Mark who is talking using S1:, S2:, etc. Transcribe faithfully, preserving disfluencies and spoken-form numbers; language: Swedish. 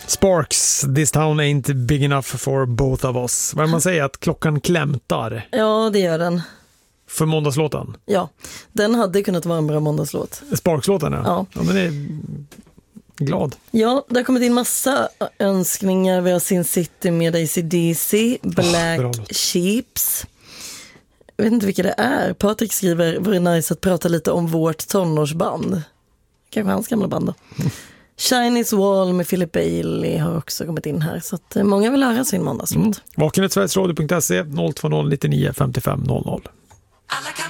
S1: Sparks, This Town Ain't Big Enough for Both of Us. Vad man säger att klockan klämtar.
S2: Ja, det gör den.
S1: För måndagslåten?
S2: Ja, den hade kunnat vara en bra måndagslåt.
S1: Sparks-låten, ja.
S2: Ja.
S1: Ja, men det är glad.
S2: Ja, det har kommit in massa önskningar. Vi har Sin City med A C D C, Black
S1: oh,
S2: Sheeps. Jag vet inte vilka det är. Patrik skriver, vore nice att prata lite om vårt tonårsband. Kanske hans gamla band då. Mm. Chinese Wall med Philip Bailey har också kommit in här. Så att många vill höra sin måndagslåt. Mm.
S1: Vakenhet Sveriges Radio punkt se noll två noll nio nio fem fem noll noll.